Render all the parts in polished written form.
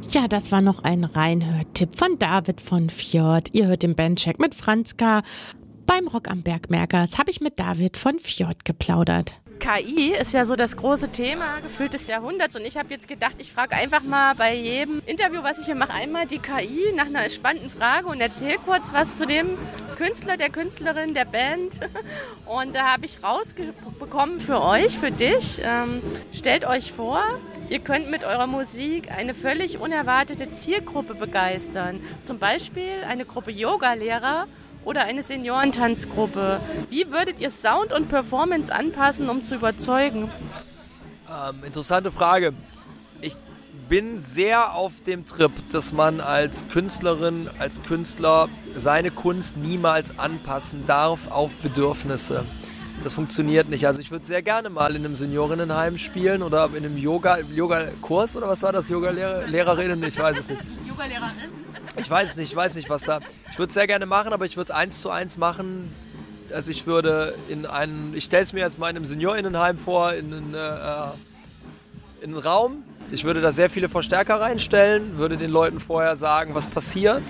Ja, das war noch ein Reinhörtipp von David von Fjord. Ihr hört den Bandcheck mit Franziska. Beim Rock am Bergmerkers habe ich mit David von Fjord geplaudert. KI ist ja so das große Thema gefühlt des Jahrhunderts und ich habe jetzt gedacht, ich frage einfach mal bei jedem Interview, was ich hier mache, einmal die KI nach einer spannenden Frage und erzähle kurz was zu dem Künstler, der Künstlerin, der Band. Und da habe ich rausbekommen für euch, für dich, stellt euch vor, ihr könnt mit eurer Musik eine völlig unerwartete Zielgruppe begeistern. Zum Beispiel eine Gruppe Yogalehrer oder eine Seniorentanzgruppe. Wie würdet ihr Sound und Performance anpassen, um zu überzeugen? Interessante Frage. Ich bin sehr auf dem Trip, dass man als Künstlerin, als Künstler seine Kunst niemals anpassen darf auf Bedürfnisse. Das funktioniert nicht. Also ich würde sehr gerne mal in einem Seniorinnenheim spielen oder in einem Yoga-Kurs oder was war das? Yoga-Lehrerinnen? Ich weiß es nicht. Yoga-Lehrerin? Ich weiß nicht, was da... Ich würde es sehr gerne machen, aber ich würde es 1:1 machen. Also ich stelle es mir jetzt mal in einem Seniorinnenheim vor, in einen Raum. Ich würde da sehr viele Verstärker reinstellen, würde den Leuten vorher sagen, was passiert.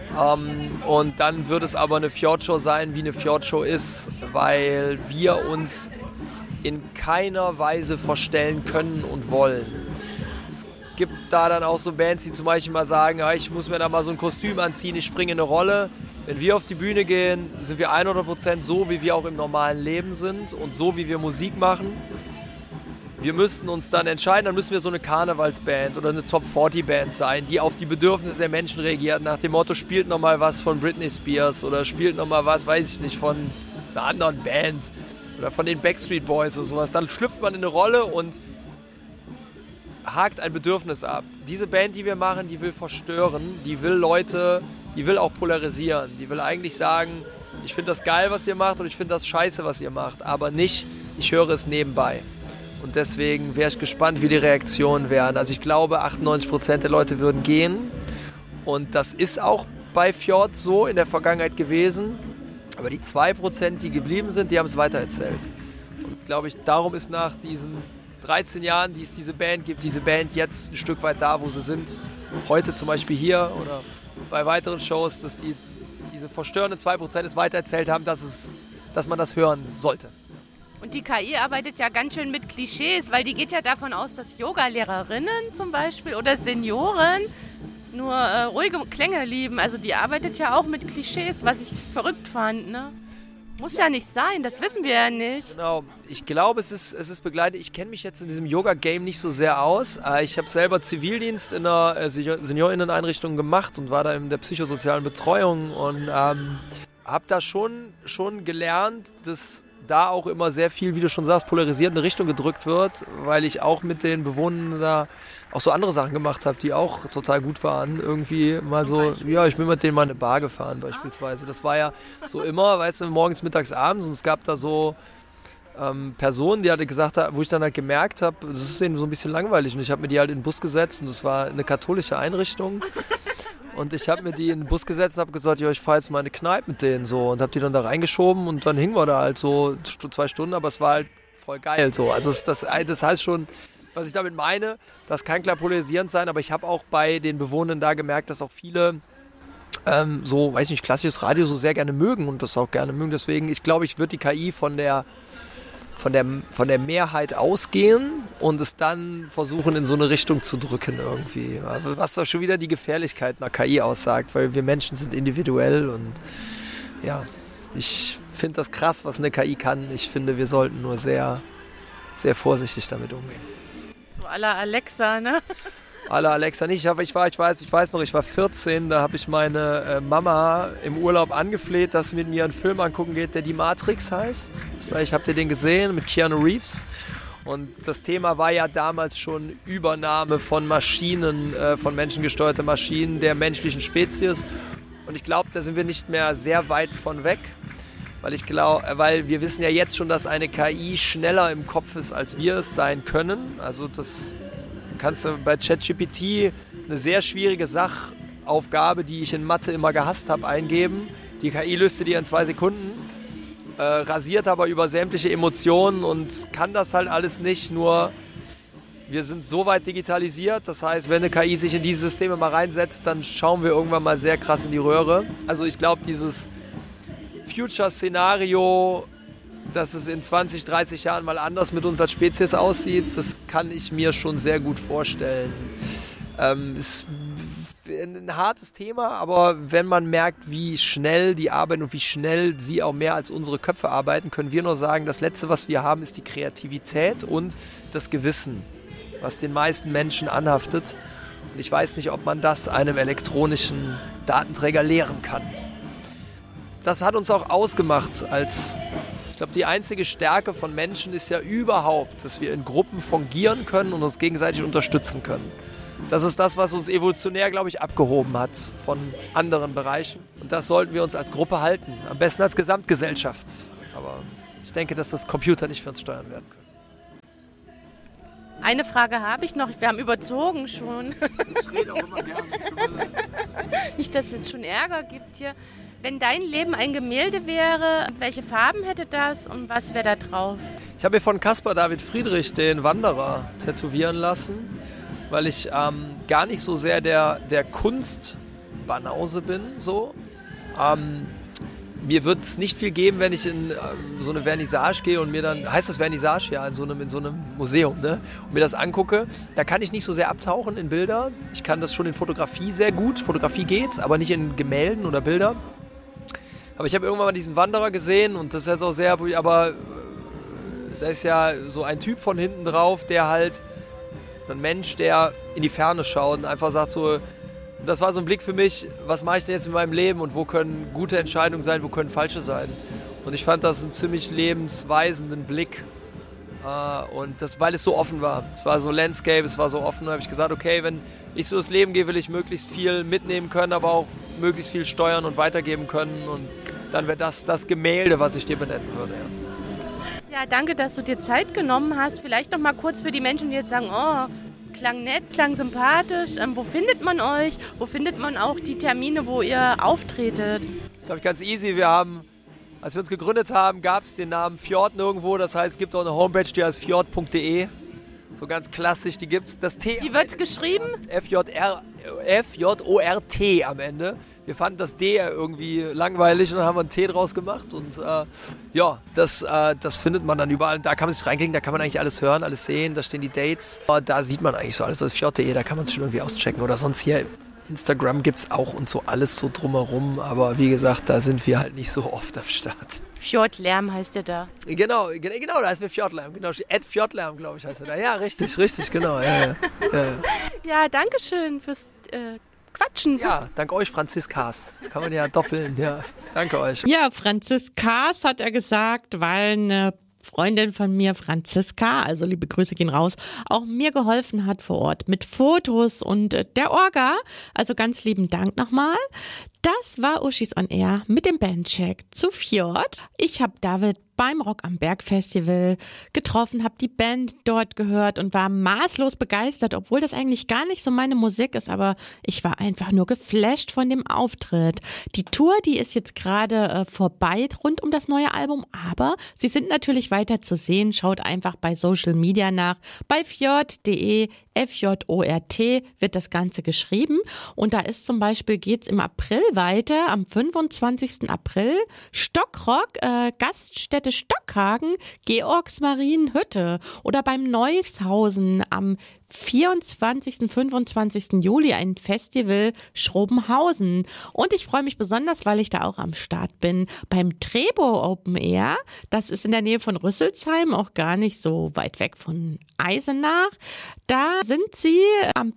Und dann würde es aber eine Fjordshow sein, wie eine Fjordshow ist, weil wir uns in keiner Weise verstellen können und wollen. Es gibt da dann auch so Bands, die zum Beispiel mal sagen, ja, ich muss mir da mal so ein Kostüm anziehen, ich springe in eine Rolle. Wenn wir auf die Bühne gehen, sind wir 100% so, wie wir auch im normalen Leben sind und so, wie wir Musik machen. Wir müssten uns dann entscheiden, dann müssen wir so eine Karnevalsband oder eine Top-40-Band sein, die auf die Bedürfnisse der Menschen reagiert, nach dem Motto, spielt nochmal was von Britney Spears oder spielt nochmal was, weiß ich nicht, von einer anderen Band oder von den Backstreet Boys oder sowas. Dann schlüpft man in eine Rolle und hakt ein Bedürfnis ab. Diese Band, die wir machen, die will verstören, die will auch polarisieren, die will eigentlich sagen, ich finde das geil, was ihr macht und ich finde das scheiße, was ihr macht, aber nicht, ich höre es nebenbei. Und deswegen wäre ich gespannt, wie die Reaktionen wären. Also ich glaube, 98% der Leute würden gehen und das ist auch bei Fjord so in der Vergangenheit gewesen, aber die 2%, die geblieben sind, die haben es weitererzählt. Und glaube ich, darum ist nach diesen 13 Jahren, die es diese Band gibt, diese Band jetzt ein Stück weit da, wo sie sind. Heute zum Beispiel hier oder bei weiteren Shows, dass diese verstörenden 2% es weitererzählt haben, dass man das hören sollte. Und die KI arbeitet ja ganz schön mit Klischees, weil die geht ja davon aus, dass Yoga-Lehrerinnen zum Beispiel oder Senioren nur ruhige Klänge lieben. Also die arbeitet ja auch mit Klischees, was ich verrückt fand, ne? Muss ja nicht sein, das wissen wir ja nicht. Genau, ich glaube, es ist begleitet. Ich kenne mich jetzt in diesem Yoga-Game nicht so sehr aus. Ich habe selber Zivildienst in einer Seniorinneneinrichtung gemacht und war da in der psychosozialen Betreuung und habe da schon gelernt, dass da auch immer sehr viel, wie du schon sagst, polarisiert in eine Richtung gedrückt wird, weil ich auch mit den Bewohnern da auch so andere Sachen gemacht habe, die auch total gut waren. Irgendwie mal so, ja, ich bin mit denen mal in eine Bar gefahren beispielsweise. Das war ja so immer, weißt du, morgens, mittags, abends und es gab da so Personen, die halt gesagt haben, wo ich dann halt gemerkt habe, das ist denen so ein bisschen langweilig und ich habe mir die halt in den Bus gesetzt und das war eine katholische Einrichtung. Und ich habe mir die in den Bus gesetzt und habe gesagt, ja, ich fahre jetzt mal in eine Kneipe mit denen so und habe die dann da reingeschoben und dann hingen wir da halt so 2 Stunden, aber es war halt voll geil so. Also das heißt schon, was ich damit meine, das kann klar polarisierend sein, aber ich habe auch bei den Bewohnern da gemerkt, dass auch viele so, weiß nicht, klassisches Radio so sehr gerne mögen und das auch gerne mögen. Deswegen, ich glaube, ich würde die KI von der Mehrheit ausgehen und es dann versuchen, in so eine Richtung zu drücken irgendwie. Was doch schon wieder die Gefährlichkeit einer KI aussagt, weil wir Menschen sind individuell und ja, ich finde das krass, was eine KI kann. Ich finde, wir sollten nur sehr, sehr vorsichtig damit umgehen. So à la Alexa, ne? À la Alexa nicht. Ich weiß noch, ich war 14, da habe ich meine Mama im Urlaub angefleht, dass sie mit mir einen Film angucken geht, der Die Matrix heißt. Vielleicht habt ihr den gesehen mit Keanu Reeves. Und das Thema war ja damals schon Übernahme von Maschinen, von menschengesteuerten Maschinen der menschlichen Spezies. Und ich glaube, da sind wir nicht mehr sehr weit von weg. Weil wir wissen ja jetzt schon, dass eine KI schneller im Kopf ist, als wir es sein können. Also das kannst du bei ChatGPT eine sehr schwierige Sachaufgabe, die ich in Mathe immer gehasst habe, eingeben. Die KI löst dir in 2 Sekunden, rasiert aber über sämtliche Emotionen und kann das halt alles nicht. Nur wir sind so weit digitalisiert, das heißt, wenn eine KI sich in diese Systeme mal reinsetzt, dann schauen wir irgendwann mal sehr krass in die Röhre. Also ich glaube, dieses Future-Szenario, dass es in 20, 30 Jahren mal anders mit uns als Spezies aussieht, das kann ich mir schon sehr gut vorstellen. Ist ein hartes Thema, aber wenn man merkt, wie schnell die arbeiten und wie schnell sie auch mehr als unsere Köpfe arbeiten, können wir nur sagen, das Letzte, was wir haben, ist die Kreativität und das Gewissen, was den meisten Menschen anhaftet. Und ich weiß nicht, ob man das einem elektronischen Datenträger lehren kann. Das hat uns auch ausgemacht ich glaube, die einzige Stärke von Menschen ist ja überhaupt, dass wir in Gruppen fungieren können und uns gegenseitig unterstützen können. Das ist das, was uns evolutionär, glaube ich, abgehoben hat von anderen Bereichen. Und das sollten wir uns als Gruppe halten. Am besten als Gesamtgesellschaft. Aber ich denke, dass das Computer nicht für uns steuern werden können. Eine Frage habe ich noch. Wir haben überzogen schon. Ich rede auch immer gerne. Nicht, dass es jetzt schon Ärger gibt hier. Wenn dein Leben ein Gemälde wäre, welche Farben hätte das und was wäre da drauf? Ich habe mir von Caspar David Friedrich den Wanderer tätowieren lassen, weil ich gar nicht so sehr der Kunstbanause bin. So. Mir wird es nicht viel geben, wenn ich in so eine Vernissage gehe und mir dann, heißt das Vernissage? Ja, in so einem Museum, ne? Und mir das angucke. Da kann ich nicht so sehr abtauchen in Bilder. Ich kann das schon in Fotografie sehr gut. Fotografie geht's, aber nicht in Gemälden oder Bilder. Aber ich habe irgendwann mal diesen Wanderer gesehen und das ist jetzt auch sehr, aber da ist ja so ein Typ von hinten drauf, der halt, ein Mensch, der in die Ferne schaut und einfach sagt so, das war so ein Blick für mich, was mache ich denn jetzt in meinem Leben und wo können gute Entscheidungen sein, wo können falsche sein. Und ich fand das einen ziemlich lebensweisenden Blick. Und das, weil es so offen war. Es war so Landscape, es war so offen. Da habe ich gesagt, okay, wenn ich so das Leben gehe, will ich möglichst viel mitnehmen können, aber auch möglichst viel steuern und weitergeben können. Und dann wäre das Gemälde, was ich dir benennen würde. Ja, danke, dass du dir Zeit genommen hast. Vielleicht noch mal kurz für die Menschen, die jetzt sagen, oh, klang nett, klang sympathisch. Wo findet man euch? Wo findet man auch die Termine, wo ihr auftretet? Glaube ich, ganz easy. Wir haben, als wir uns gegründet haben, gab es den Namen Fjord nirgendwo. Das heißt, es gibt auch eine Homepage, die heißt fjord.de. So ganz klassisch, die gibt's. Das T. Wie wird's geschrieben? F-J-O-R-T am Ende. Wir fanden das D ja irgendwie langweilig und dann haben wir ein T draus gemacht. Und ja, das findet man dann überall. Da kann man sich reinklicken, da kann man eigentlich alles hören, alles sehen. Da stehen die Dates. Da sieht man eigentlich so alles. Das Fjord.de, da kann man es schon irgendwie auschecken. Oder sonst hier Instagram gibt es auch und so alles so drumherum. Aber wie gesagt, da sind wir halt nicht so oft am Start. Fjordlärm heißt der da. Genau, da heißt wir Fjordlärm. Genau, @Fjordlärm, glaube ich, heißt er da. Ja, richtig, genau. Ja. Ja, danke schön fürs Quatschen. Ja, dank euch, Franziskas. Kann man ja doppeln, ja. Danke euch. Ja, Franziskas hat er gesagt, weil eine Freundin von mir, Franziska, also liebe Grüße gehen raus, auch mir geholfen hat vor Ort mit Fotos und der Orga. Also ganz lieben Dank nochmal. Das war Uschis on Air mit dem Bandcheck zu Fjord. Ich habe David beim Rock am Berg Festival getroffen, habe die Band dort gehört und war maßlos begeistert, obwohl das eigentlich gar nicht so meine Musik ist, aber ich war einfach nur geflasht von dem Auftritt. Die Tour, die ist jetzt gerade vorbei rund um das neue Album, aber sie sind natürlich weiter zu sehen. Schaut einfach bei Social Media nach, bei fjord.de, F-J-O-R-T wird das Ganze geschrieben und da ist zum Beispiel, geht's im April weiter, am 25. April, Stockrock, Gaststätte Stockhagen, Georgsmarienhütte oder beim Neushausen am 24. 25. Juli ein Festival Schrobenhausen. Und ich freue mich besonders, weil ich da auch am Start bin, beim Trebo Open Air. Das ist in der Nähe von Rüsselsheim, auch gar nicht so weit weg von Eisenach. Da sind sie am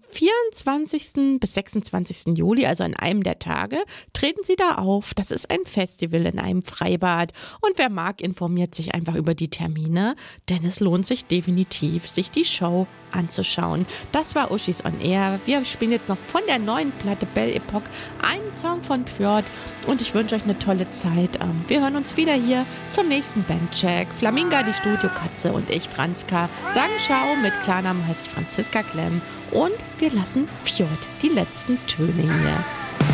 24. bis 26. Juli, also an einem der Tage, treten sie da auf. Das ist ein Festival in einem Freibad. Und wer mag, informiert sich einfach über die Termine, denn es lohnt sich definitiv, sich die Show anzuschauen. Das war Uschis on Air. Wir spielen jetzt noch von der neuen Platte Belle Epoque einen Song von Fjord und ich wünsche euch eine tolle Zeit. Wir hören uns wieder hier zum nächsten Bandcheck. Flaminga, die Studiokatze und ich, Franzka, sagen Ciao. Mit Klarnamen heiße ich Franziska Klemm und wir lassen Fjord die letzten Töne hier.